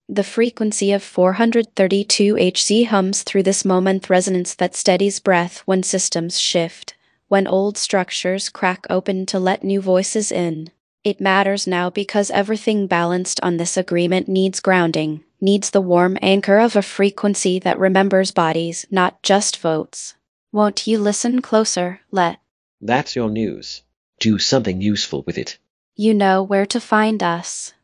The frequency of 432 Hz hums through this moment resonance that steadies breath when systems shift, when old structures crack open to let new voices in. It matters now because everything balanced on this agreement needs grounding, needs the warm anchor of a frequency that remembers bodies, not just votes. Won't you listen closer, Let? That's your news. Do something useful with it. You know where to find us.